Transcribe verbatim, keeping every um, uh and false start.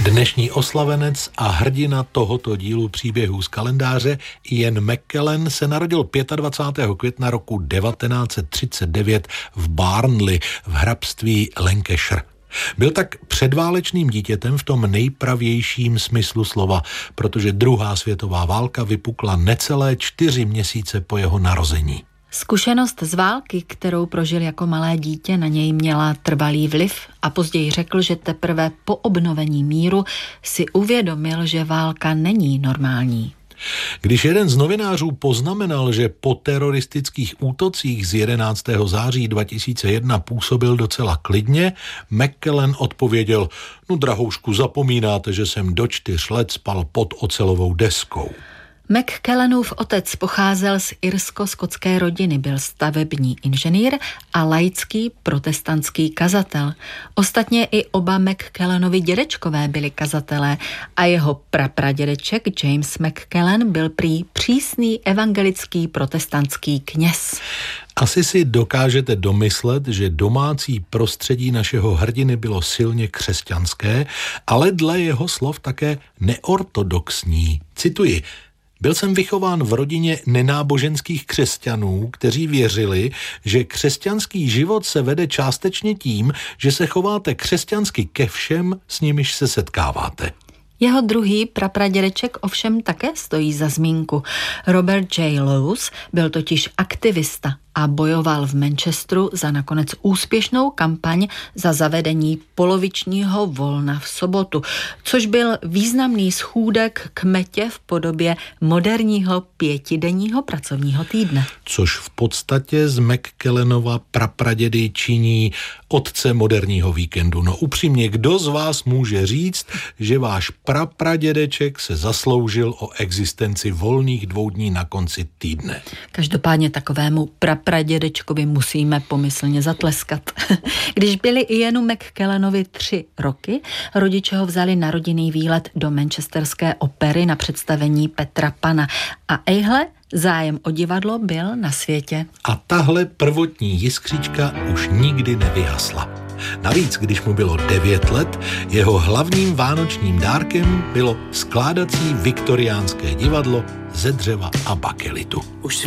Dnešní oslavenec a hrdina tohoto dílu příběhů z kalendáře Ian McKellen se narodil dvacátého pátého května roku devatenáct set třicet devět v Barnley v hrabství Lancashire. Byl tak předválečným dítětem v tom nejpravějším smyslu slova, protože druhá světová válka vypukla necelé čtyři měsíce po jeho narození. Zkušenost z války, kterou prožil jako malé dítě, na něj měla trvalý vliv a později řekl, že teprve po obnovení míru si uvědomil, že válka není normální. Když jeden z novinářů poznamenal, že po teroristických útocích z jedenáctého září dva tisíce jedna působil docela klidně, McKellen odpověděl: no drahoušku, zapomínáte, že jsem do čtyř let spal pod ocelovou deskou. McKellenův otec pocházel z irsko-skotské rodiny, byl stavební inženýr a laický protestantský kazatel. Ostatně i oba McKellenovi dědečkové byli kazatelé a jeho prapradědeček James McKellen byl prý přísný evangelický protestantský kněz. Asi si dokážete domyslet, že domácí prostředí našeho hrdiny bylo silně křesťanské, ale dle jeho slov také neortodoxní. Cituji: byl jsem vychován v rodině nenáboženských křesťanů, kteří věřili, že křesťanský život se vede částečně tím, že se chováte křesťansky ke všem, s nimiž se setkáváte. Jeho druhý prapradědeček ovšem také stojí za zmínku. Robert J. Lowes byl totiž aktivista a bojoval v Manchesteru za nakonec úspěšnou kampaň za zavedení polovičního volna v sobotu, což byl významný schůdek k metě v podobě moderního pětidenního pracovního týdne. Což v podstatě z McKellenova prapradědy činí otce moderního víkendu. No upřímně, kdo z vás může říct, že váš prapradědeček se zasloužil o existenci volných dvou dní na konci týdne? Každopádně takovému prapradědečkovi musíme pomyslně zatleskat. Když byli Ianu McKellenovi tři roky, rodiče ho vzali na rodinný výlet do manchesterské opery na představení Petra Pana. A ejhle, zájem o divadlo byl na světě. A tahle prvotní jiskřička už nikdy nevyhasla. Navíc, když mu bylo devět let, jeho hlavním vánočním dárkem bylo skládací viktoriánské divadlo ze dřeva a bakelitu.